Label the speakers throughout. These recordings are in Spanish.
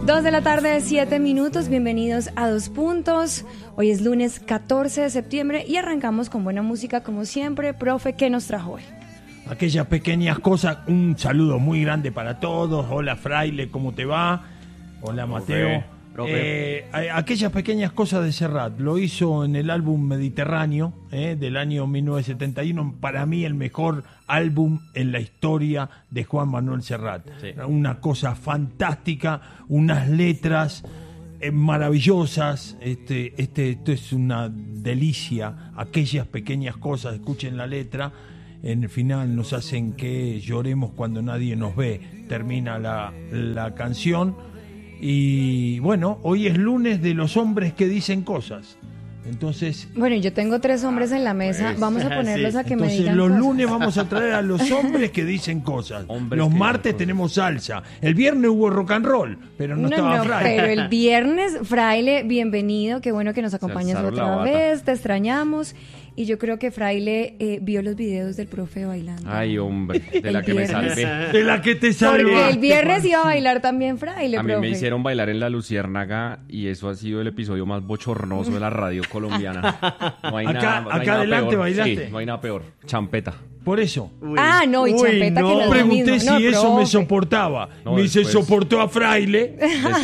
Speaker 1: 2:07 p.m. Bienvenidos a Dos Puntos. Hoy es lunes 14 de septiembre y arrancamos con buena música como siempre. Profe, ¿qué nos trajo hoy?
Speaker 2: Aquellas pequeñas cosas, un saludo muy grande para todos. Hola Fraile, ¿cómo te va? Hola Mateo. Aquellas pequeñas cosas de Serrat, lo hizo en el álbum Mediterráneo del año 1971, para mí el mejor álbum en la historia de Juan Manuel Serrat. Sí. Una cosa fantástica, unas letras maravillosas, esto es una delicia, aquellas pequeñas cosas, escuchen la letra. En el final nos hacen que lloremos cuando nadie nos ve. Termina la canción. Y bueno, hoy es lunes de los hombres que dicen cosas. Entonces,
Speaker 1: bueno, yo tengo 3 hombres en la mesa. Pues, vamos a ponerlos sí. A que entonces, me digan
Speaker 2: los
Speaker 1: cosas.
Speaker 2: Lunes vamos a traer a los hombres que dicen cosas. Los martes tenemos salsa. El viernes hubo rock and roll, pero no estaba Fraile.
Speaker 1: Pero el viernes, Fraile, bienvenido. Qué bueno que nos acompañas otra vez. Te extrañamos. Y yo creo que Fraile vio los videos del profe bailando.
Speaker 3: Ay, hombre, de la que me salvé.
Speaker 2: De la que te salvé.
Speaker 1: Porque el viernes iba a bailar también Fraile,
Speaker 3: A mí
Speaker 1: profe.
Speaker 3: me hicieron bailar en La Luciérnaga y eso ha sido el episodio más bochornoso de la radio colombiana. No hay nada
Speaker 2: adelante
Speaker 3: peor.
Speaker 2: bailaste.
Speaker 3: Sí, no hay nada peor. Champeta.
Speaker 2: Por eso.
Speaker 1: No, y champeta
Speaker 2: no.
Speaker 1: que no es lo
Speaker 2: Pregunté
Speaker 1: mismo.
Speaker 2: si eso
Speaker 1: profe.
Speaker 2: me soportaba.
Speaker 3: No,
Speaker 2: me
Speaker 3: después,
Speaker 2: soportó a Fraile.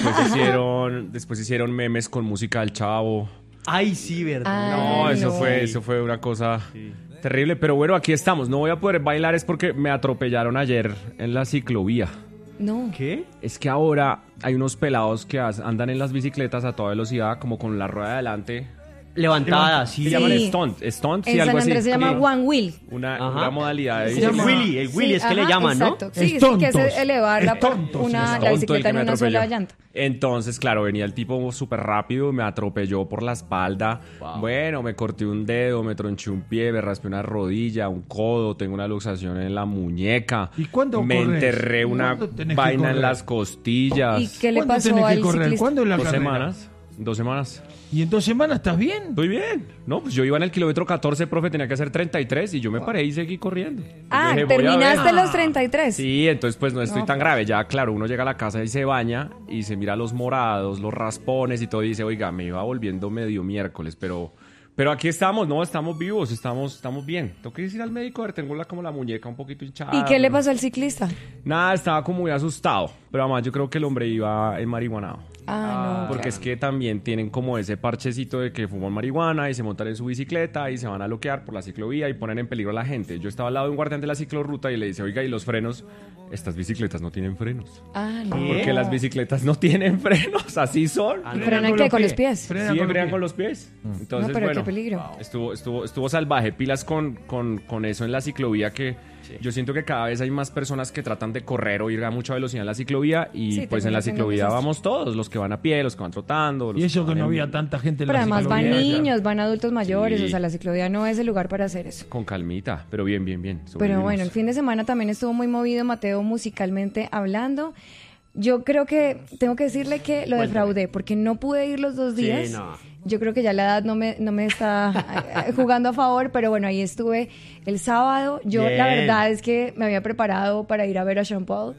Speaker 3: Después hicieron memes con música del Chavo.
Speaker 4: Ay, sí, verdad.
Speaker 3: No, eso fue una cosa terrible. Pero bueno, aquí estamos. No voy a poder bailar es porque me atropellaron ayer en la ciclovía.
Speaker 1: No.
Speaker 4: ¿Qué?
Speaker 3: Es que ahora hay unos pelados que andan en las bicicletas a toda velocidad, como con la rueda de adelante
Speaker 4: levantada, sí.
Speaker 3: Se llaman stunt,
Speaker 1: En
Speaker 3: sí,
Speaker 1: San
Speaker 3: algo así.
Speaker 1: Andrés se llama one wheel.
Speaker 3: Una modalidad de
Speaker 4: Se llama
Speaker 3: bicicleta.
Speaker 4: el Willy es que le llaman,
Speaker 1: exacto.
Speaker 4: ¿no?
Speaker 1: Sí, que es elevar la bicicleta en una sola llanta.
Speaker 3: Entonces, claro, venía el tipo súper rápido, me atropelló por la espalda. Wow. Bueno, me corté un dedo, me tronché un pie, me raspé una rodilla, un codo, tengo una luxación en la muñeca.
Speaker 2: ¿Y cuándo
Speaker 3: me
Speaker 2: corres?
Speaker 3: enterré una vaina en las costillas.
Speaker 1: ¿Y qué le pasó al ciclista?
Speaker 2: ¿Cuándo es la
Speaker 3: 2
Speaker 2: carrera?
Speaker 3: semanas. 2 semanas.
Speaker 2: ¿Y en 2 semanas estás bien?
Speaker 3: Estoy bien. No, pues yo iba en el kilómetro 14, profe, tenía que hacer 33 y yo me paré y seguí corriendo. Dije,
Speaker 1: terminaste los 33.
Speaker 3: Sí, entonces pues no estoy tan grave. Ya, claro, uno llega a la casa y se baña y se mira los morados, los raspones y todo y dice, oiga, me iba volviendo medio miércoles, pero aquí estamos, no, estamos vivos, estamos bien. Tengo que ir al médico, a ver, tengo como la muñeca un poquito hinchada.
Speaker 1: ¿Y qué le pasó al ciclista?
Speaker 3: Nada, estaba como muy asustado, pero además yo creo que el hombre iba marihuanado.
Speaker 1: No.
Speaker 3: Porque es que también tienen como ese parchecito de que fuman marihuana y se montan en su bicicleta y se van a loquear por la ciclovía y ponen en peligro a la gente. Yo estaba al lado de un guardián de la ciclorruta y le dice, oiga, ¿y los frenos? Estas bicicletas no tienen frenos.
Speaker 1: No.
Speaker 3: Porque las bicicletas no tienen frenos, así son.
Speaker 1: ¿Frenan qué? ¿Con los pies?
Speaker 3: Sí, frenan con los pies. Entonces,
Speaker 1: no, pero
Speaker 3: bueno,
Speaker 1: qué peligro.
Speaker 3: Estuvo salvaje. Pilas con eso en la ciclovía que... Sí. Yo siento que cada vez hay más personas que tratan de correr o ir a mucha velocidad en la ciclovía y sí, pues en la ciclovía vamos todos, los que van a pie, los que van trotando.
Speaker 2: Y eso que no había tanta gente en la ciclovía.
Speaker 1: Pero además van niños, van adultos mayores, sí. O sea, la ciclovía no es el lugar para hacer eso.
Speaker 3: Con calmita, pero bien.
Speaker 1: Pero bueno, el fin de semana también estuvo muy movido, Mateo, musicalmente hablando. Yo creo que tengo que decirle que lo defraudé porque no pude ir los 2 días. Sí, no. Yo creo que ya la edad no me está jugando a favor, pero bueno, ahí estuve el sábado. Yo la verdad es que me había preparado para ir a ver a Sean Paul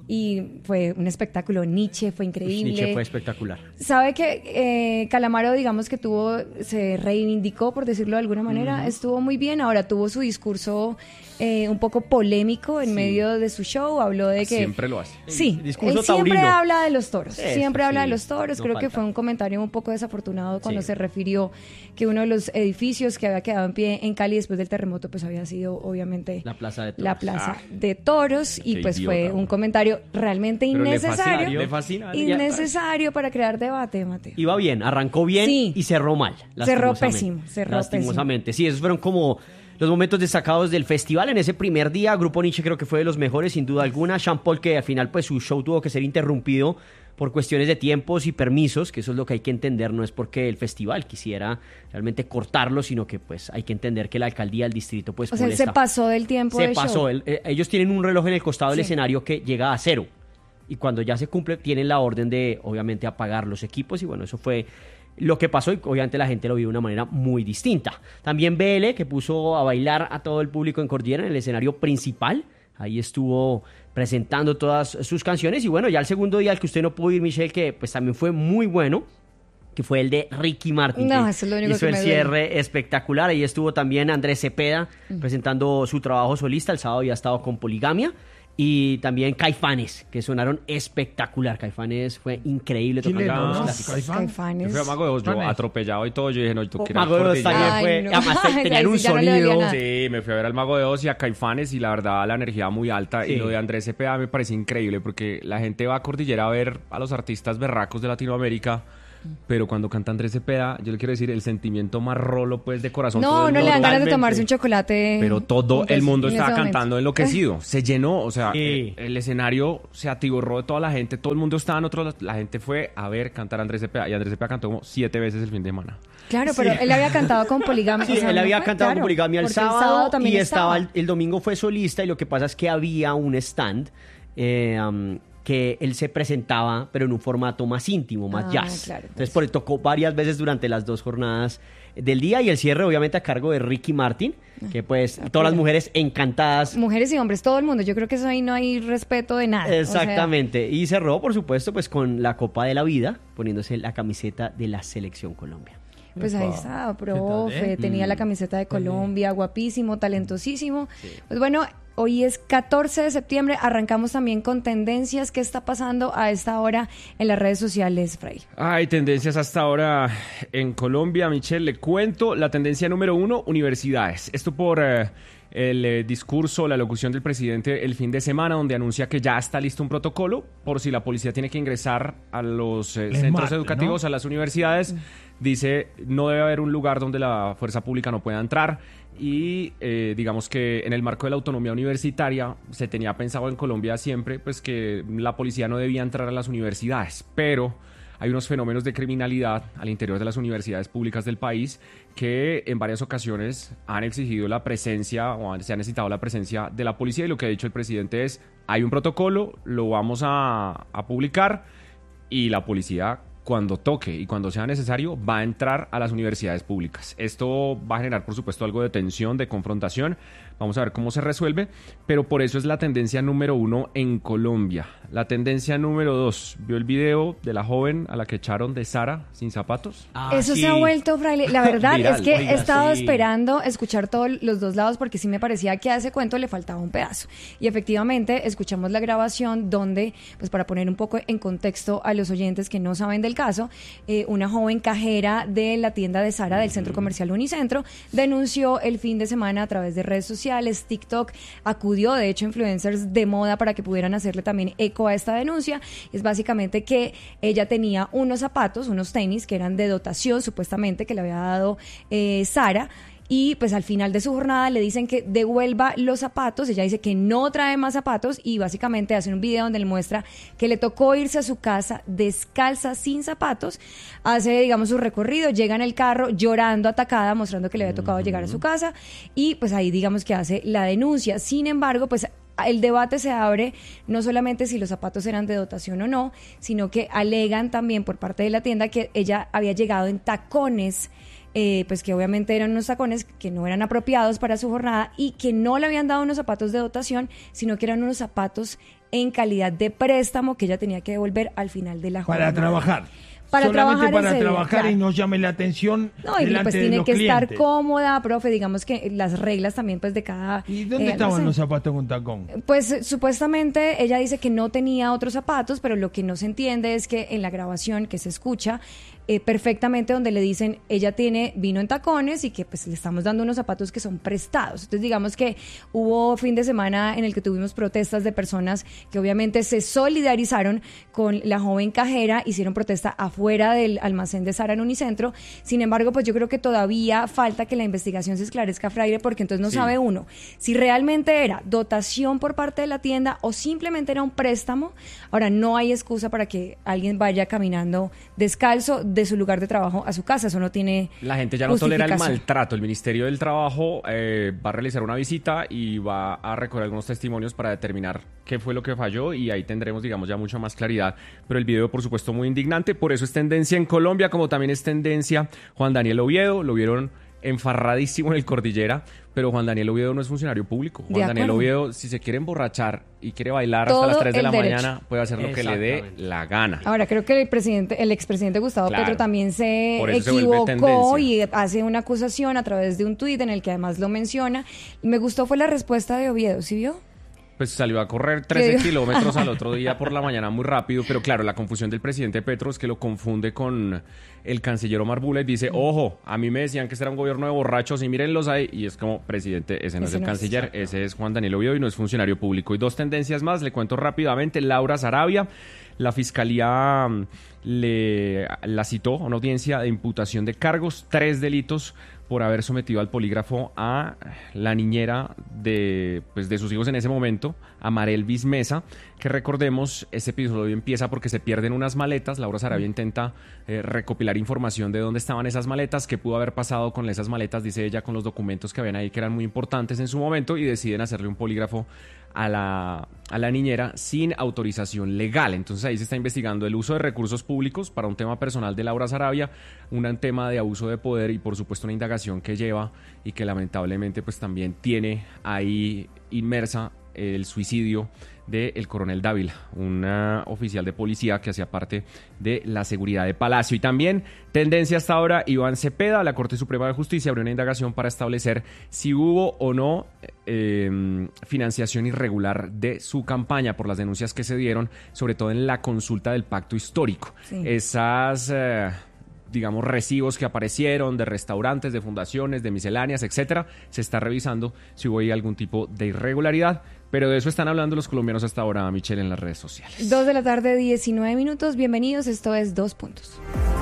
Speaker 1: y fue un espectáculo. Nietzsche fue increíble.
Speaker 4: Nietzsche fue espectacular.
Speaker 1: Sabe que Calamaro, digamos que se reivindicó, por decirlo de alguna manera, estuvo muy bien. Ahora tuvo su discurso un poco polémico en medio de su show, habló de que...
Speaker 3: Siempre lo hace.
Speaker 1: Sí, él siempre habla de los toros, habla de los toros, no creo falta. Que fue un comentario un poco desafortunado cuando se refirió que uno de los edificios que había quedado en pie en Cali después del terremoto pues había sido obviamente
Speaker 4: la Plaza
Speaker 1: de Toros y pues idiota, fue un comentario realmente innecesario,
Speaker 3: le fascina,
Speaker 1: innecesario para crear debate, Mateo.
Speaker 4: Iba bien, arrancó bien y cerró mal.
Speaker 1: Cerró pésimo.
Speaker 4: Lastimosamente. Sí, esos fueron como... los momentos destacados del festival en ese primer día. Grupo Nietzsche creo que fue de los mejores, sin duda alguna. Sean Paul, que al final pues su show tuvo que ser interrumpido por cuestiones de tiempos y permisos, que eso es lo que hay que entender. No es porque el festival quisiera realmente cortarlo, sino que pues hay que entender que la alcaldía del distrito pues
Speaker 1: o sea, se pasó del tiempo del show.
Speaker 4: Ellos tienen un reloj en el costado del escenario que llega a 0. Y cuando ya se cumple, tienen la orden de, obviamente, apagar los equipos. Y bueno, eso fue lo que pasó y obviamente la gente lo vio de una manera muy distinta. También BL, que puso a bailar a todo el público en Cordillera en el escenario principal. Ahí estuvo presentando todas sus canciones. Y bueno, ya el segundo día al que usted no pudo ir, Michelle, que pues también fue muy bueno, que fue el de Ricky Martin.
Speaker 1: No, eso es lo único
Speaker 4: hizo
Speaker 1: que
Speaker 4: el
Speaker 1: me
Speaker 4: cierre
Speaker 1: duele.
Speaker 4: espectacular. Ahí estuvo también Andrés Cepeda presentando su trabajo solista. El sábado había estado con Poligamia. Y también Caifanes, que sonaron espectacular. Caifanes fue increíble tocando todos los clásicos.
Speaker 1: Caifanes.
Speaker 3: Yo fui a Mago de Oz, yo atropellado y todo. Yo dije, no, tú quieres
Speaker 4: Mago de Oz también fue. Además, tenían un sonido.
Speaker 3: Sí, me fui a ver al Mago de Oz y a Caifanes y la verdad la energía muy alta.
Speaker 4: Sí.
Speaker 3: Y lo de Andrés Cepeda me parece increíble porque la gente va a Cordillera a ver a los artistas berracos de Latinoamérica. Pero cuando canta Andrés Cepeda, yo le quiero decir, el sentimiento más rolo, pues, de corazón.
Speaker 1: No, no le dan ganas de tomarse un chocolate.
Speaker 3: Pero todo el mundo
Speaker 1: en
Speaker 3: estaba
Speaker 1: ese momento.
Speaker 3: cantando enloquecido. Se llenó, o sea,
Speaker 4: Sí.
Speaker 3: el escenario se atiborró de toda la gente. Todo el mundo estaba en otro lado. La gente fue a ver cantar a Andrés Cepeda. Y Andrés Cepeda cantó como 7 veces el fin de semana.
Speaker 1: Claro, pero él había cantado con Poligamia.
Speaker 4: Sí,
Speaker 1: o sea,
Speaker 4: él
Speaker 1: no
Speaker 4: había
Speaker 1: fue,
Speaker 4: cantado
Speaker 1: claro,
Speaker 4: con Poligamia el
Speaker 1: porque
Speaker 4: sábado
Speaker 1: también
Speaker 4: y estaba el domingo fue solista. Y lo que pasa es que había un stand que él se presentaba, pero en un formato más íntimo, más jazz.
Speaker 1: Claro,
Speaker 4: Entonces, por él tocó varias veces durante las 2 jornadas del día, y el cierre obviamente a cargo de Ricky Martin, que pues todas las mujeres encantadas.
Speaker 1: Mujeres y hombres, todo el mundo. Yo creo que eso ahí no hay respeto de nada.
Speaker 4: Exactamente. Y cerró, por supuesto, pues con la Copa de la Vida, poniéndose la camiseta de la Selección Colombia.
Speaker 1: Pues ahí está, profe, tenía la camiseta de Colombia, guapísimo, talentosísimo. Sí. Pues bueno, hoy es 14 de septiembre, arrancamos también con tendencias. ¿Qué está pasando a esta hora en las redes sociales, Fray?
Speaker 3: Hay tendencias hasta ahora en Colombia, Michelle, le cuento. La tendencia número 1, universidades. Esto por el discurso, la locución del presidente el fin de semana, donde anuncia que ya está listo un protocolo por si la policía tiene que ingresar a los centros educativos, ¿no? A las universidades. Dice, no debe haber un lugar donde la fuerza pública no pueda entrar. Y digamos que en el marco de la autonomía universitaria se tenía pensado en Colombia siempre pues que la policía no debía entrar a las universidades, pero hay unos fenómenos de criminalidad al interior de las universidades públicas del país que en varias ocasiones han exigido la presencia o se ha necesitado la presencia de la policía, y lo que ha dicho el presidente es, hay un protocolo, lo vamos a publicar, y la policía, cuando toque y cuando sea necesario, va a entrar a las universidades públicas. Esto va a generar, por supuesto, algo de tensión, de confrontación. Vamos a ver cómo se resuelve, pero por eso es la tendencia número 1 en Colombia. La tendencia número 2, ¿vio el video de la joven a la que echaron de Zara sin zapatos?
Speaker 1: Eso sí. Se ha vuelto, Fraile. La verdad es que he estado esperando escuchar todos los dos lados, porque sí me parecía que a ese cuento le faltaba un pedazo. Y efectivamente escuchamos la grabación donde, pues para poner un poco en contexto a los oyentes que no saben del caso, una joven cajera de la tienda de Zara del centro comercial Unicentro denunció el fin de semana a través de redes sociales, TikTok, acudió de hecho influencers de moda para que pudieran hacerle también eco a esta denuncia. Es básicamente que ella tenía unos zapatos, unos tenis que eran de dotación supuestamente que le había dado Zara. Y pues al final de su jornada le dicen que devuelva los zapatos. Ella dice que no trae más zapatos y básicamente hacen un video donde le muestra que le tocó irse a su casa descalza, sin zapatos. Hace, digamos, su recorrido, llega en el carro llorando, atacada, mostrando que le había tocado llegar a su casa. Y pues ahí digamos que hace la denuncia. Sin embargo, pues el debate se abre no solamente si los zapatos eran de dotación o no, sino que alegan también por parte de la tienda que ella había llegado en tacones, pues que obviamente eran unos tacones que no eran apropiados para su jornada y que no le habían dado unos zapatos de dotación, sino que eran unos zapatos en calidad de préstamo que ella tenía que devolver al final de la jornada.
Speaker 2: Para trabajar.
Speaker 1: Para
Speaker 2: solamente
Speaker 1: trabajar
Speaker 2: para trabajar
Speaker 1: claro.
Speaker 2: Y no llame la atención.
Speaker 1: No, y
Speaker 2: delante
Speaker 1: pues
Speaker 2: de
Speaker 1: tiene
Speaker 2: los
Speaker 1: que
Speaker 2: clientes.
Speaker 1: estar cómoda, profe, digamos que las reglas también pues de cada...
Speaker 2: ¿Y dónde estaban los zapatos con tacón?
Speaker 1: Pues supuestamente ella dice que no tenía otros zapatos, pero lo que no se entiende es que en la grabación que se escucha perfectamente donde le dicen ella vino en tacones y que pues le estamos dando unos zapatos que son prestados. Entonces digamos que hubo fin de semana en el que tuvimos protestas de personas que obviamente se solidarizaron con la joven cajera, hicieron protesta afuera del almacén de Zara en Unicentro. Sin embargo, pues yo creo que todavía falta que la investigación se esclarezca, Fraile, porque entonces no sabe uno si realmente era dotación por parte de la tienda o simplemente era un préstamo. Ahora, no hay excusa para que alguien vaya caminando descalzo de su lugar de trabajo a su casa, eso no tiene
Speaker 3: La gente ya no tolera el maltrato. El Ministerio del Trabajo va a realizar una visita y va a recoger algunos testimonios para determinar qué fue lo que falló, y ahí tendremos, digamos, ya mucha más claridad. Pero el video, por supuesto, muy indignante, por eso es tendencia en Colombia, como también es tendencia Juan Daniel Oviedo. Lo vieron enfarradísimo en el Cordillera, pero Juan Daniel Oviedo no es funcionario público. Juan Daniel Oviedo, si se quiere emborrachar y quiere bailar hasta las 3 de la mañana, puede hacer lo que le dé la gana.
Speaker 1: Ahora, creo que el expresidente Gustavo Petro también se equivocó y hace una acusación a través de un tuit en el que además lo menciona. Me gustó fue la respuesta de Oviedo, ¿sí vio?
Speaker 3: Pues salió a correr 13 kilómetros al otro día por la mañana muy rápido, pero claro, la confusión del presidente Petro es que lo confunde con el canciller Omar Bullet. Dice, ojo, a mí me decían que este era un gobierno de borrachos y mírenlos ahí, y es como, presidente, ese no es el canciller, ese es Juan Daniel Oviedo y no es funcionario público. Y 2 tendencias más, le cuento rápidamente. Laura Sarabia, la fiscalía la citó a una audiencia de imputación de cargos, 3 delitos por haber sometido al polígrafo a la niñera de sus hijos en ese momento, a Marelvis Mesa, que recordemos, este episodio empieza porque se pierden unas maletas. Laura Sarabia intenta recopilar información de dónde estaban esas maletas, qué pudo haber pasado con esas maletas, dice ella, con los documentos que habían ahí que eran muy importantes en su momento, y deciden hacerle un polígrafo a la niñera sin autorización legal. Entonces ahí se está investigando el uso de recursos públicos para un tema personal de Laura Sarabia, un tema de abuso de poder y por supuesto una indagación que lleva y que lamentablemente pues también tiene ahí inmersa el suicidio del coronel Dávila, un oficial de policía que hacía parte de la seguridad de Palacio. Y también, tendencia hasta ahora, Iván Cepeda, la Corte Suprema de Justicia abrió una indagación para establecer si hubo o no financiación irregular de su campaña por las denuncias que se dieron, sobre todo en la consulta del pacto histórico. Sí. Esas digamos, recibos que aparecieron de restaurantes, de fundaciones, de misceláneas, etcétera. Se está revisando si hubo ahí algún tipo de irregularidad, pero de eso están hablando los colombianos hasta ahora, Michelle, en las redes sociales.
Speaker 1: 2 de la tarde, 19 minutos. Bienvenidos, esto es 2 Puntos.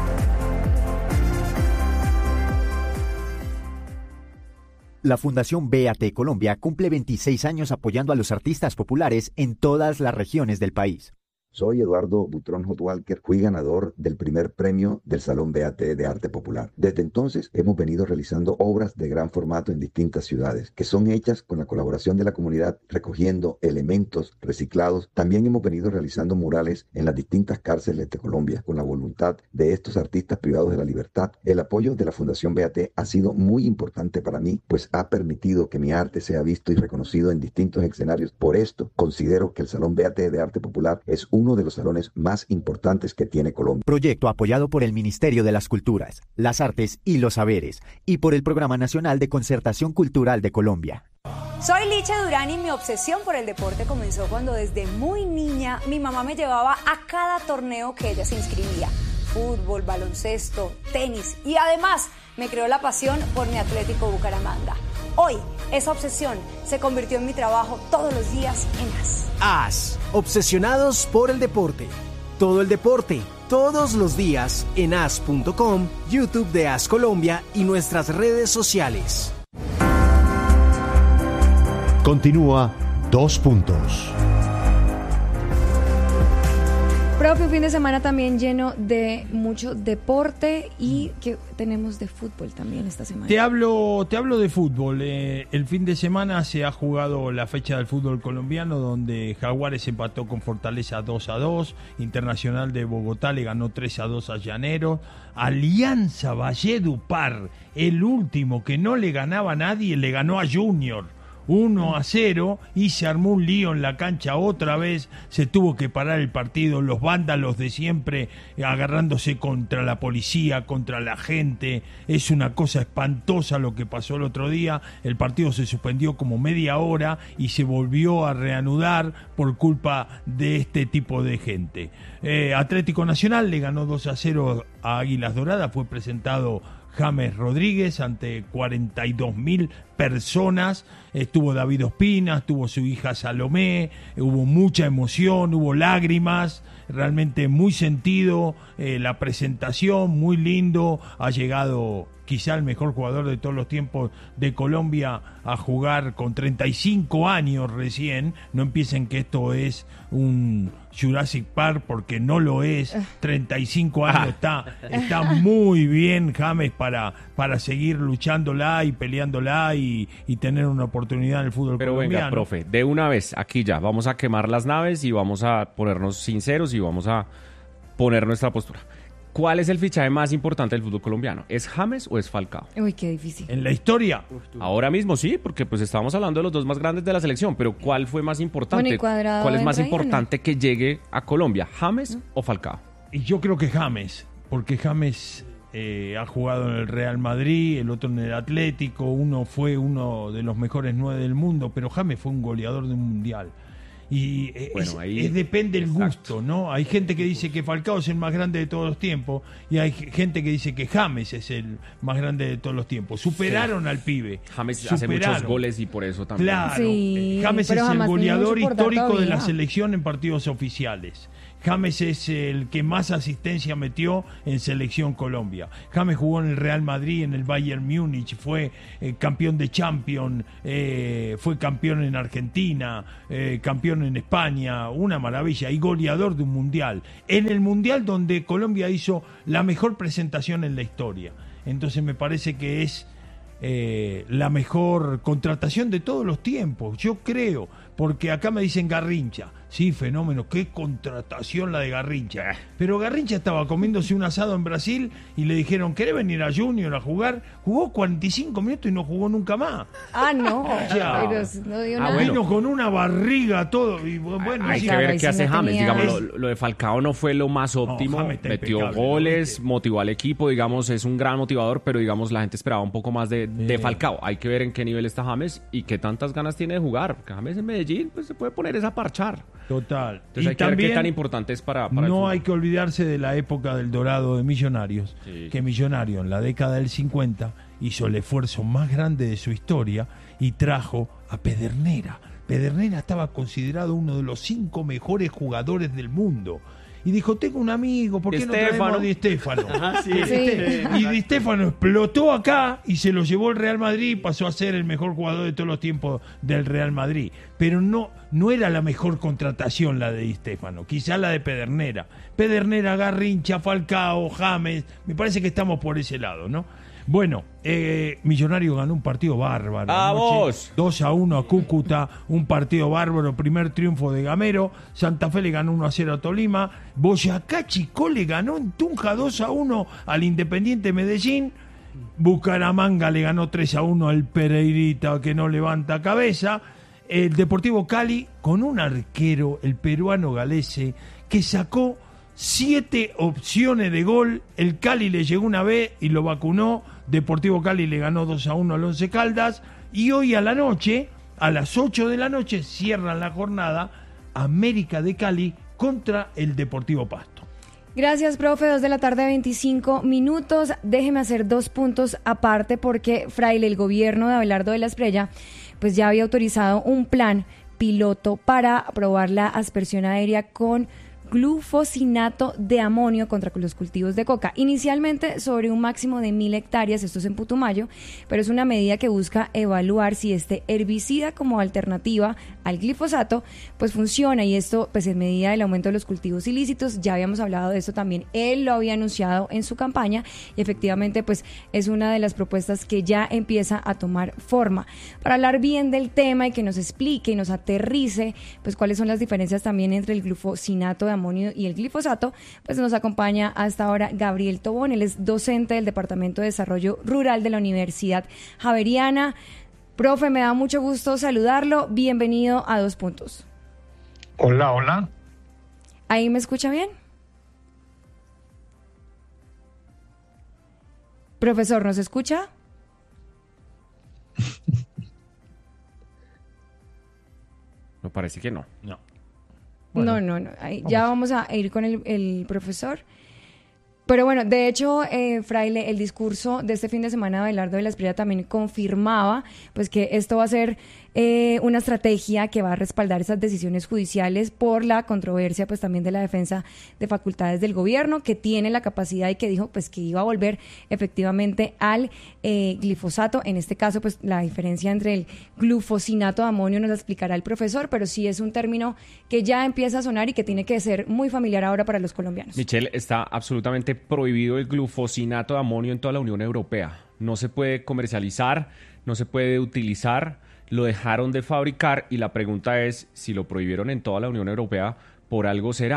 Speaker 5: La Fundación BAT Colombia cumple 26 años apoyando a los artistas populares en todas las regiones del país.
Speaker 6: Soy Eduardo Butrón Hot Walker, fui ganador del primer premio del Salón BAT de Arte Popular. Desde entonces hemos venido realizando obras de gran formato en distintas ciudades, que son hechas con la colaboración de la comunidad, recogiendo elementos reciclados. También hemos venido realizando murales en las distintas cárceles de Colombia, con la voluntad de estos artistas privados de la libertad. El apoyo de la Fundación BAT ha sido muy importante para mí, pues ha permitido que mi arte sea visto y reconocido en distintos escenarios. Por esto, considero que el Salón BAT de Arte Popular es uno de los salones más importantes que tiene Colombia.
Speaker 5: Proyecto apoyado por el Ministerio de las Culturas, las Artes y los Saberes y por el Programa Nacional de Concertación Cultural de Colombia.
Speaker 7: Soy Licha Durán y mi obsesión por el deporte comenzó cuando desde muy niña mi mamá me llevaba a cada torneo que ella se inscribía. Fútbol, baloncesto, tenis y además me creó la pasión por mi Atlético Bucaramanga. Hoy, esa obsesión se convirtió en mi trabajo todos los días en AS.
Speaker 8: AS, obsesionados por el deporte. Todo el deporte, todos los días en as.com, YouTube de AS Colombia y nuestras redes sociales.
Speaker 9: Continúa 2 Puntos.
Speaker 1: Profe, un fin de semana también lleno de mucho deporte y que tenemos de fútbol también esta semana.
Speaker 2: Te hablo de fútbol. El fin de semana se ha jugado la fecha del fútbol colombiano, donde Jaguares empató con Fortaleza 2-2, Internacional de Bogotá le ganó 3-2 a Llaneros, Alianza Valledupar, el último que no le ganaba a nadie, le ganó a Junior 1-0 y se armó un lío en la cancha otra vez, se tuvo que parar el partido, los vándalos de siempre agarrándose contra la policía, contra la gente. Es una cosa espantosa lo que pasó el otro día. El partido se suspendió como media hora y se volvió a reanudar por culpa de este tipo de gente. Atlético Nacional le ganó 2-0 a Águilas Doradas, fue presentado James Rodríguez ante 42.000 personas, estuvo David Ospina, estuvo su hija Salomé, hubo mucha emoción, hubo lágrimas, realmente muy sentido la presentación, muy lindo, ha llegado quizá el mejor jugador de todos los tiempos de Colombia a jugar con 35 años recién. No empiecen que esto es un Jurassic Park, porque no lo es. 35 años está muy bien James para seguir luchándola y peleándola y tener una oportunidad en el fútbol colombiano.
Speaker 3: Pero venga, profe, de una vez, aquí ya, vamos a quemar las naves y vamos a ponernos sinceros y vamos a poner nuestra postura. ¿Cuál es el fichaje más importante del fútbol colombiano? ¿Es James o es Falcao?
Speaker 1: Uy, qué difícil.
Speaker 2: ¿En la historia?
Speaker 3: Ahora mismo sí, porque pues estábamos hablando de los dos más grandes de la selección, pero ¿cuál fue más importante?
Speaker 1: Bueno, y Cuadrado
Speaker 3: ¿Cuál es más
Speaker 1: entra ahí,
Speaker 3: importante que llegue a Colombia? ¿James o Falcao?
Speaker 2: Y yo creo que James, porque James ha jugado en el Real Madrid, el otro en el Atlético, uno fue uno de los mejores 9 del mundo, pero James fue un goleador de un mundial. Y
Speaker 3: bueno, ahí,
Speaker 2: depende del
Speaker 3: exacto.
Speaker 2: gusto, ¿no? Hay gente que dice que Falcao es el más grande de todos los tiempos y hay gente que dice que James es el más grande de todos los tiempos. Superaron al pibe.
Speaker 3: James hace muchos goles y por eso también.
Speaker 2: Claro,
Speaker 1: Sí,
Speaker 2: James
Speaker 1: pero
Speaker 2: es el
Speaker 1: jamás tiene
Speaker 2: goleador
Speaker 1: mucho por dar
Speaker 2: histórico de la
Speaker 1: todavía.
Speaker 2: selección en partidos oficiales. James es el que más asistencia metió en Selección Colombia. James jugó en el Real Madrid, en el Bayern Múnich, fue campeón de Champions, fue campeón en Argentina, campeón en España, una maravilla, y goleador de un mundial. En el mundial donde Colombia hizo la mejor presentación en la historia. Entonces me parece que es la mejor contratación de todos los tiempos, yo creo, porque acá me dicen Garrincha, sí, fenómeno, qué contratación la de Garrincha, pero Garrincha estaba comiéndose un asado en Brasil y le dijeron, ¿querés venir a Junior a jugar? Jugó 45 minutos y no jugó nunca más.
Speaker 1: Ah, no,
Speaker 2: Ya.
Speaker 1: pero no dio nada.
Speaker 2: Vino con una barriga todo, y bueno,
Speaker 3: Hay
Speaker 2: sí,
Speaker 3: que ver
Speaker 1: Claro,
Speaker 3: qué
Speaker 1: ahí
Speaker 3: hace
Speaker 1: sí no
Speaker 3: James.
Speaker 1: tenía-
Speaker 3: Digamos, lo de Falcao no fue lo más óptimo.
Speaker 2: James está
Speaker 3: Metió
Speaker 2: impecable,
Speaker 3: goles,
Speaker 2: ¿no?
Speaker 3: motivó al equipo, digamos, es un gran motivador, pero digamos, la gente esperaba un poco más de Falcao. Hay que ver en qué nivel está James y qué tantas ganas tiene de jugar. Porque James en Medellín pues se puede poner esa a parchar.
Speaker 2: total.
Speaker 3: Entonces hay que ver qué tan importante es para el
Speaker 2: no
Speaker 3: fútbol.
Speaker 2: hay que olvidarse de la época del dorado de Millonarios,
Speaker 3: Sí.
Speaker 2: que Millonario en la década del 50 hizo el esfuerzo más grande de su historia y trajo a Pedernera. Pedernera estaba considerado uno de los 5 mejores jugadores del mundo. Y dijo, tengo un amigo, ¿por qué no traemos a Di Stéfano?
Speaker 1: Sí.
Speaker 2: Y Di Stéfano explotó acá y se lo llevó el Real Madrid y pasó a ser el mejor jugador de todos los tiempos del Real Madrid. Pero no era la mejor contratación la de Di Stéfano, quizá la de Pedernera. Pedernera, Garrincha, Falcao, James, me parece que estamos por ese lado, ¿no? Bueno, Millonario ganó un partido bárbaro.
Speaker 3: ¡Vamos!
Speaker 2: 2-1 a Cúcuta, un partido bárbaro, primer triunfo de Gamero. Santa Fe le ganó 1-0 a Tolima. Boyacá Chicó le ganó en Tunja 2-1 al Independiente Medellín. Bucaramanga le ganó 3-1 al Pereirita, que no levanta cabeza. El Deportivo Cali con un arquero, el peruano Galese, que sacó 7 opciones de gol. El Cali le llegó una vez y lo vacunó. Deportivo Cali le ganó 2-1 al Once Caldas. Y hoy a la noche, a las 8 de la noche, cierran la jornada América de Cali contra el Deportivo Pasto.
Speaker 1: Gracias, profe. 2 de la tarde, 25 minutos. Déjeme hacer 2 puntos aparte porque Fraile, el gobierno de Abelardo de la Espriella, pues ya había autorizado un plan piloto para probar la aspersión aérea con glufosinato de amonio contra los cultivos de coca. Inicialmente sobre un máximo de 1.000 hectáreas, esto es en Putumayo, pero es una medida que busca evaluar si este herbicida como alternativa al glifosato pues funciona, y esto pues en medida del aumento de los cultivos ilícitos. Ya habíamos hablado de esto también, él lo había anunciado en su campaña y efectivamente pues es una de las propuestas que ya empieza a tomar forma. Para hablar bien del tema y que nos explique y nos aterrice pues cuáles son las diferencias también entre el glufosinato de amonio y el glifosato, pues nos acompaña hasta ahora Gabriel Tobón. Él es docente del Departamento de Desarrollo Rural de la Universidad Javeriana. Profe, me da mucho gusto saludarlo. Bienvenido a 2 puntos.
Speaker 10: Hola, hola.
Speaker 1: ¿Ahí me escucha bien? Profesor, ¿nos escucha?
Speaker 3: Me parece que no.
Speaker 2: No.
Speaker 1: Bueno, no. Ahí, ya vamos a ir con el profesor. Pero bueno, de hecho, Fraile, el discurso de este fin de semana de Abelardo de la Espriella también confirmaba pues que esto va a ser una estrategia que va a respaldar esas decisiones judiciales por la controversia pues también de la defensa de facultades del gobierno, que tiene la capacidad y que dijo pues que iba a volver efectivamente al glifosato. En este caso pues la diferencia entre el glufosinato de amonio nos la explicará el profesor, pero sí es un término que ya empieza a sonar y que tiene que ser muy familiar ahora para los colombianos.
Speaker 3: Michelle, está absolutamente prohibido el glufosinato de amonio en toda la Unión Europea. No se puede comercializar, no se puede utilizar, lo dejaron de fabricar y la pregunta es si lo prohibieron en toda la Unión Europea, por algo será.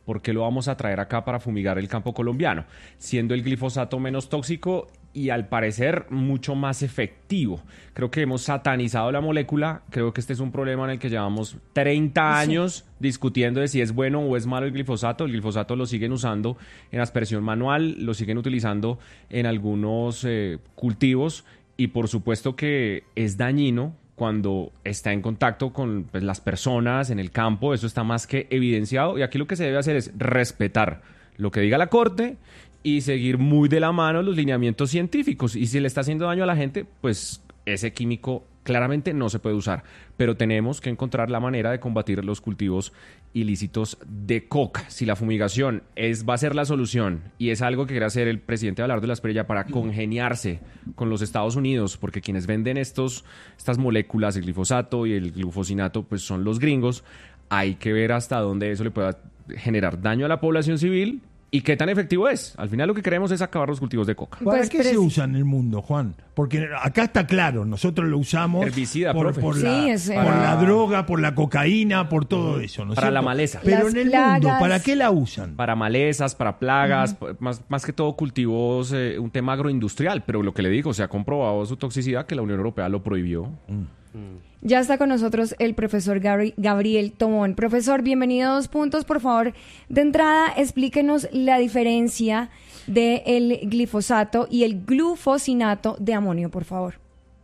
Speaker 3: ¿por qué lo vamos a traer acá para fumigar el campo colombiano? Siendo el glifosato menos tóxico y al parecer mucho más efectivo. Creo que hemos satanizado la molécula, creo que este es un problema en el que llevamos 30 años discutiendo de si es bueno o es malo el glifosato lo siguen usando en aspersión manual, lo siguen utilizando en algunos cultivos y por supuesto que es dañino cuando está en contacto con las personas en el campo, eso está más que evidenciado y aquí lo que se debe hacer es respetar lo que diga la Corte y seguir muy de la mano los lineamientos científicos. Y si le está haciendo daño a la gente, pues ese químico claramente no se puede usar. Pero tenemos que encontrar la manera de combatir los cultivos ilícitos de coca. Si la fumigación va a ser la solución y es algo que quiere hacer el presidente Abelardo de la Espriella para congeniarse con los Estados Unidos, porque quienes venden estas moléculas, el glifosato y el glufosinato, pues son los gringos, hay que ver hasta dónde eso le pueda generar daño a la población civil. ¿Y qué tan efectivo es? Al final lo que queremos es acabar los cultivos de coca.
Speaker 2: ¿Para qué se usa en el mundo, Juan? Porque acá está claro, nosotros lo usamos
Speaker 3: herbicida,
Speaker 2: por la droga, por la cocaína, por todo eso. ¿no?
Speaker 3: Para la maleza.
Speaker 2: Pero en el mundo, ¿para qué la usan?
Speaker 3: Para malezas, para plagas, más que todo cultivos, un tema agroindustrial. Pero lo que le digo, se ha comprobado su toxicidad que la Unión Europea lo prohibió.
Speaker 1: Ya está con nosotros el profesor Gabriel Tomón. Profesor, bienvenido a 2 Puntos. Por favor, de entrada, explíquenos la diferencia del glifosato y el glufosinato de amonio, por favor.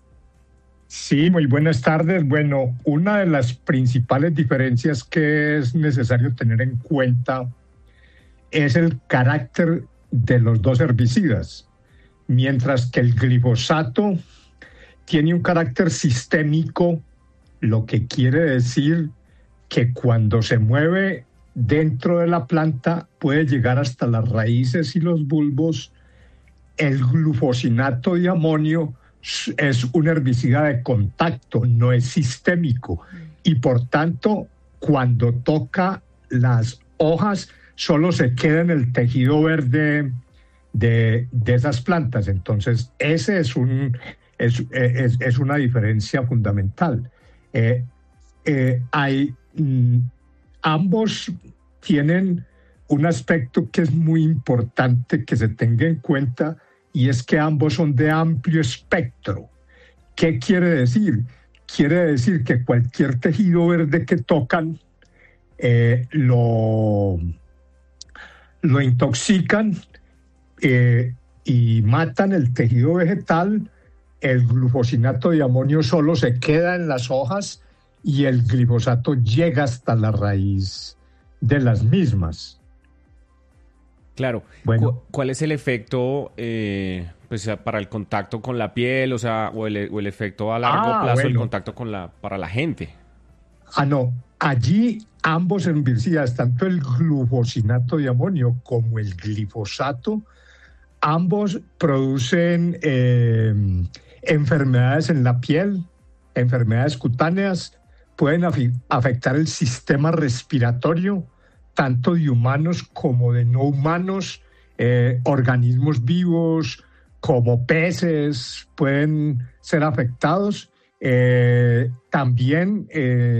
Speaker 10: Sí, muy buenas tardes. Bueno, una de las principales diferencias que es necesario tener en cuenta es el carácter de los dos herbicidas. Mientras que el glifosato tiene un carácter sistémico, lo que quiere decir que cuando se mueve dentro de la planta puede llegar hasta las raíces y los bulbos. El glufosinato de amonio es un herbicida de contacto, no es sistémico y por tanto cuando toca las hojas solo se queda en el tejido verde de esas plantas. Entonces ese es una diferencia fundamental. Ambos tienen un aspecto que es muy importante que se tenga en cuenta y es que ambos son de amplio espectro. ¿Qué quiere decir? Quiere decir que cualquier tejido verde que tocan lo intoxican y matan el tejido vegetal. El glufosinato de amonio solo se queda en las hojas y el glifosato llega hasta la raíz de las mismas.
Speaker 3: Claro. Bueno, ¿cuál es el efecto para el contacto con la piel, o el efecto a largo plazo del contacto para la gente?
Speaker 10: No. Allí ambos herbicidas, tanto el glufosinato de amonio como el glifosato, ambos producen enfermedades en la piel, enfermedades cutáneas, pueden afectar el sistema respiratorio, tanto de humanos como de no humanos, organismos vivos como peces pueden ser afectados. También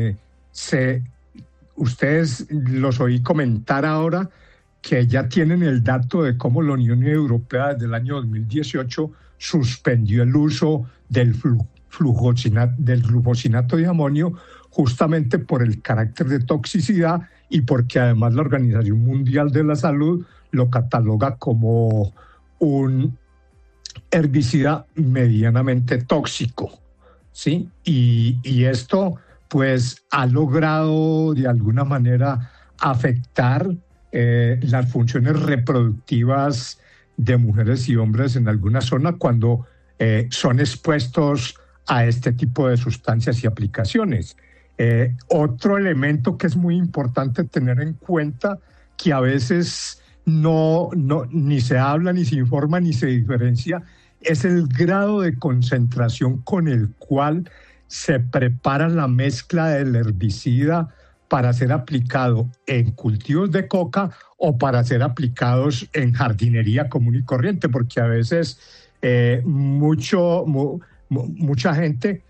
Speaker 10: ustedes los oí comentar ahora que ya tienen el dato de cómo la Unión Europea desde el año 2018 suspendió el uso del glufosinato de amonio justamente por el carácter de toxicidad y porque además la Organización Mundial de la Salud lo cataloga como un herbicida medianamente tóxico, ¿sí? Y esto pues ha logrado de alguna manera afectar las funciones reproductivas de mujeres y hombres en alguna zona cuando son expuestos a este tipo de sustancias y aplicaciones. Otro elemento que es muy importante tener en cuenta, que a veces ni se habla, ni se informa, ni se diferencia, es el grado de concentración con el cual se prepara la mezcla del herbicida para ser aplicado en cultivos de coca o para ser aplicados en jardinería común y corriente, porque a veces mucha gente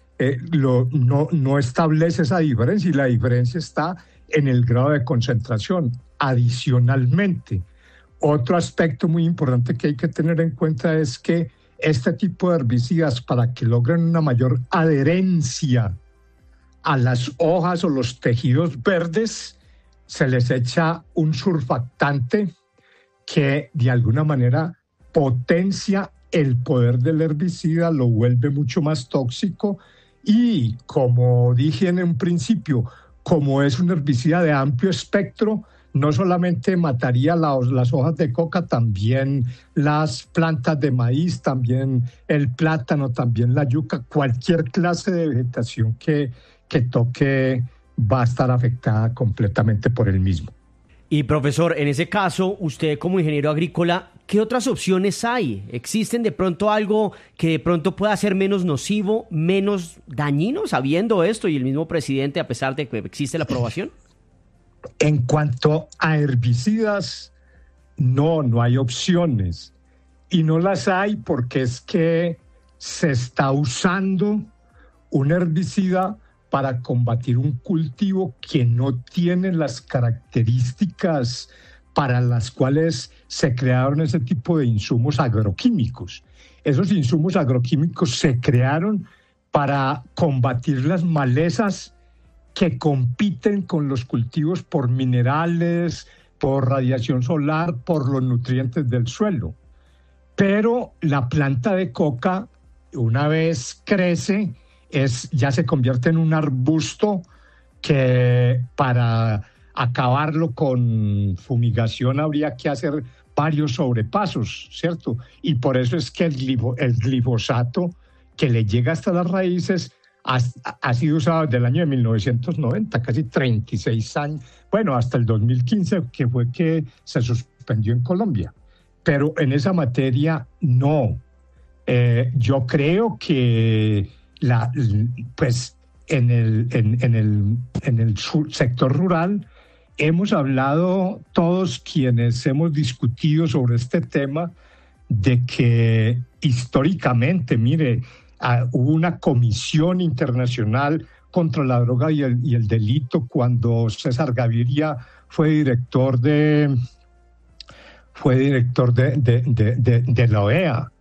Speaker 10: no establece esa diferencia y la diferencia está en el grado de concentración. adicionalmente. Otro aspecto muy importante que hay que tener en cuenta es que este tipo de herbicidas, para que logren una mayor adherencia a las hojas o los tejidos verdes, se les echa un surfactante que de alguna manera potencia el poder del herbicida, lo vuelve mucho más tóxico y, como dije en un principio, como es un herbicida de amplio espectro, no solamente mataría las hojas de coca, también las plantas de maíz, también el plátano, también la yuca, cualquier clase de vegetación que toque va a estar afectada completamente por el mismo.
Speaker 4: Y profesor, en ese caso, usted como ingeniero agrícola, ¿qué otras opciones hay? ¿Existen de pronto algo que de pronto pueda ser menos nocivo, menos dañino, sabiendo esto y el mismo presidente, a pesar de que existe la aprobación?
Speaker 10: En cuanto a herbicidas, no hay opciones. Y no las hay porque es que se está usando un herbicida para combatir un cultivo que no tiene las características para las cuales se crearon ese tipo de insumos agroquímicos. Esos insumos agroquímicos se crearon para combatir las malezas que compiten con los cultivos por minerales, por radiación solar, por los nutrientes del suelo. Pero la planta de coca, una vez crece, ya se convierte en un arbusto que para acabarlo con fumigación habría que hacer varios sobrepasos, ¿cierto? Y por eso es que el glifosato, que le llega hasta las raíces, ha sido usado desde el año de 1990, casi 36 años, bueno, hasta el 2015, que fue que se suspendió en Colombia. Pero en esa materia, no. Yo creo que pues en el sector rural hemos hablado todos quienes hemos discutido sobre este tema de que históricamente, mire, hubo una comisión internacional contra la droga y el delito cuando César Gaviria fue director de la OEA.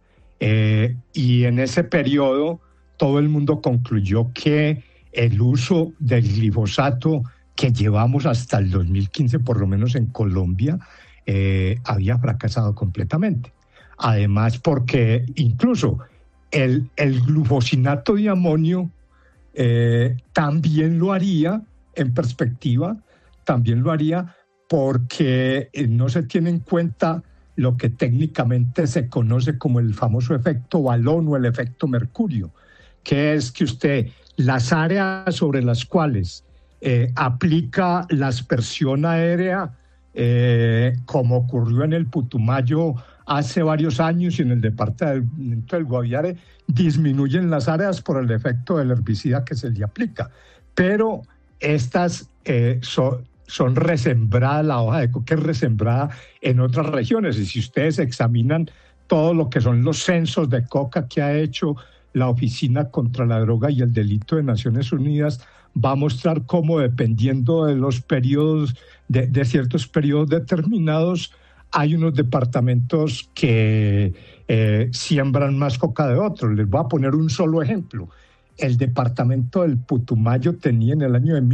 Speaker 10: Y en ese periodo todo el mundo concluyó que el uso del glifosato que llevamos hasta el 2015, por lo menos en Colombia, había fracasado completamente. Además, porque incluso el glufosinato de amonio también lo haría, en perspectiva, también lo haría porque no se tiene en cuenta lo que técnicamente se conoce como el famoso efecto balón o el efecto mercurio, que es que usted, las áreas sobre las cuales aplica la aspersión aérea, como ocurrió en el Putumayo hace varios años y en el departamento del Guaviare, disminuyen las áreas por el efecto del herbicida que se le aplica. Pero estas son resembradas, la hoja de coca es resembrada en otras regiones. Y si ustedes examinan todo lo que son los censos de coca que ha hecho la Oficina contra la Droga y el Delito de Naciones Unidas, va a mostrar cómo, dependiendo de los periodos, de ciertos periodos determinados, hay unos departamentos que siembran más coca de otros. Les voy a poner un solo ejemplo. El departamento del Putumayo tenía en el año de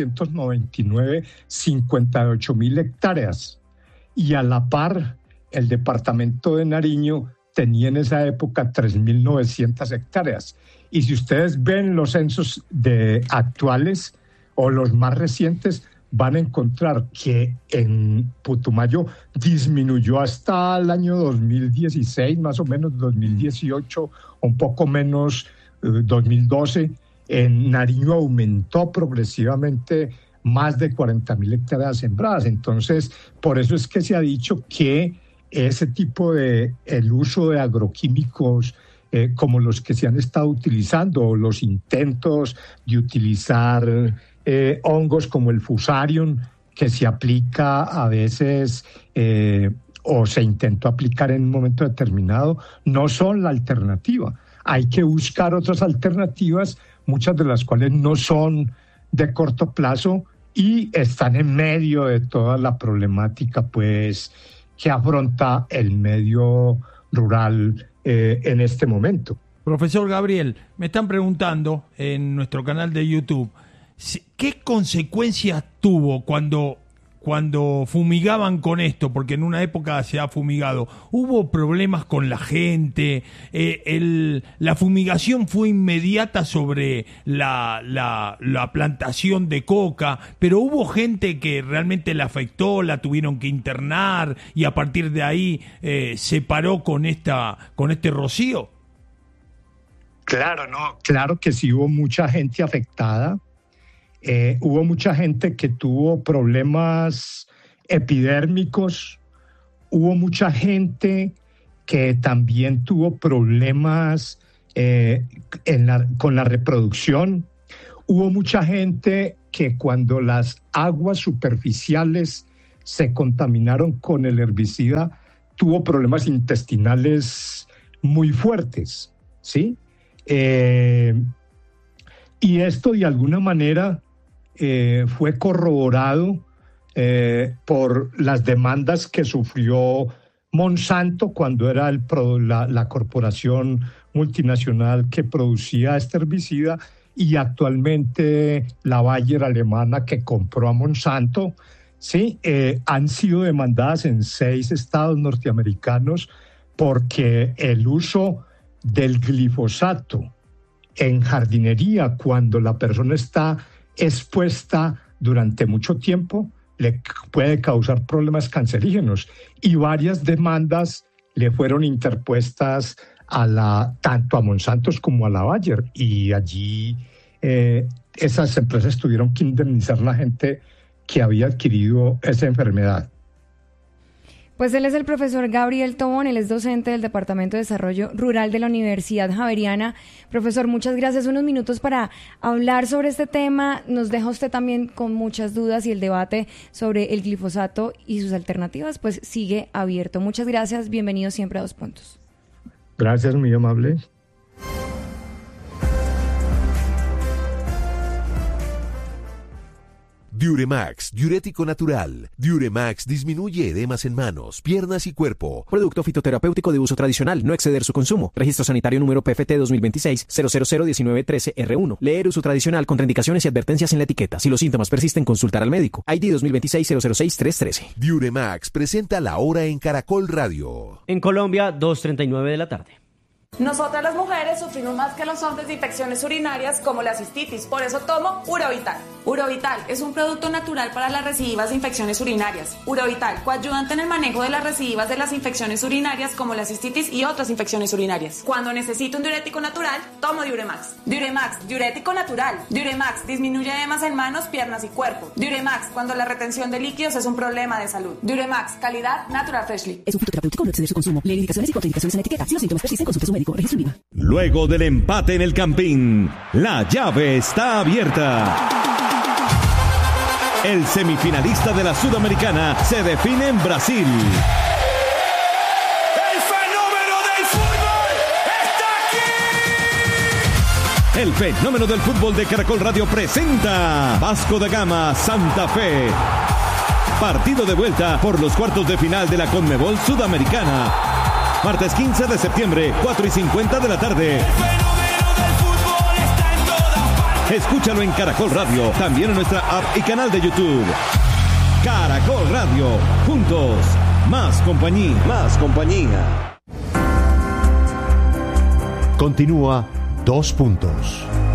Speaker 10: 1999 58.000 hectáreas y a la par el departamento de Nariño tenía en esa época 3.900 hectáreas. Y si ustedes ven los censos actuales o los más recientes, van a encontrar que en Putumayo disminuyó hasta el año 2016, más o menos 2018, un poco menos 2012. En Nariño aumentó progresivamente más de 40.000 hectáreas sembradas. Entonces, por eso es que se ha dicho que ese tipo el uso de agroquímicos como los que se han estado utilizando, o los intentos de utilizar hongos como el Fusarium, que se aplica a veces o se intentó aplicar en un momento determinado, no son la alternativa. Hay que buscar otras alternativas, muchas de las cuales no son de corto plazo y están en medio de toda la problemática pues que afronta el medio rural en este momento.
Speaker 2: Profesor Gabriel, me están preguntando en nuestro canal de YouTube, ¿qué consecuencias tuvo cuando fumigaban con esto? Porque en una época se ha fumigado. ¿Hubo problemas con la gente? ¿La fumigación fue inmediata sobre la plantación de coca? ¿Pero hubo gente que realmente la afectó, la tuvieron que internar y a partir de ahí se paró con este rocío?
Speaker 10: Claro que sí hubo mucha gente afectada. Hubo mucha gente que tuvo problemas epidérmicos, hubo mucha gente que también tuvo problemas con la reproducción, hubo mucha gente que cuando las aguas superficiales se contaminaron con el herbicida, tuvo problemas intestinales muy fuertes, ¿sí? Y esto de alguna manera fue corroborado por las demandas que sufrió Monsanto cuando era la corporación multinacional que producía este herbicida, y actualmente la Bayer alemana que compró a Monsanto. Sí, han sido demandadas en 6 estados norteamericanos porque el uso del glifosato en jardinería, cuando la persona está expuesta durante mucho tiempo, le puede causar problemas cancerígenos, y varias demandas le fueron interpuestas tanto a Monsanto como a la Bayer, y allí esas empresas tuvieron que indemnizar a la gente que había adquirido esa enfermedad.
Speaker 1: Pues él es el profesor Gabriel Tobón, él es docente del Departamento de Desarrollo Rural de la Universidad Javeriana. Profesor, muchas gracias. Unos minutos para hablar sobre este tema. Nos deja usted también con muchas dudas, y el debate sobre el glifosato y sus alternativas pues sigue abierto. Muchas gracias, bienvenido siempre a 2 Puntos.
Speaker 10: Gracias, muy amable.
Speaker 9: Diuremax, diurético natural. Diuremax disminuye edemas en manos, piernas y cuerpo.
Speaker 8: Producto fitoterapéutico de uso tradicional, no exceder su consumo. Registro sanitario número PFT 2026-0001913R1. Leer uso tradicional, contraindicaciones y advertencias en la etiqueta. Si los síntomas persisten, consultar al médico. ID 2026-006-313.
Speaker 9: Diuremax presenta La Hora en Caracol Radio.
Speaker 4: En Colombia, 2:39 de la tarde.
Speaker 11: Nosotras las mujeres sufrimos más que los hombres de infecciones urinarias como la cistitis, por eso tomo Urovital. Urovital es un producto natural para las recidivas de infecciones urinarias. Urovital, coayudante en el manejo de las recidivas de las infecciones urinarias como la cistitis y otras infecciones urinarias. Cuando necesito un diurético natural, tomo Diuremax. Diuremax, diurético natural. Diuremax disminuye edemas en manos, piernas y cuerpo. Diuremax, cuando la retención de líquidos es un problema de salud. Diuremax, calidad Natural Freshly.
Speaker 12: Es un fitoterapéutico, no exceder su consumo. Lee indicaciones y contraindicaciones en la etiqueta. Si los síntomas persisten, consulte a su médico. Registro INVIMA.
Speaker 13: Luego del empate en el Campín, la llave está abierta. El semifinalista de la Sudamericana se define en Brasil.
Speaker 14: ¡El fenómeno del fútbol está aquí!
Speaker 13: El fenómeno del fútbol de Caracol Radio presenta Vasco da Gama Santa Fe. Partido de vuelta por los cuartos de final de la Conmebol Sudamericana. Martes 15 de septiembre, 4:50 de la tarde. Escúchalo en Caracol Radio, también en nuestra app y canal de YouTube. Caracol Radio, juntos, más compañía.
Speaker 9: Más compañía. Continúa 2 Puntos.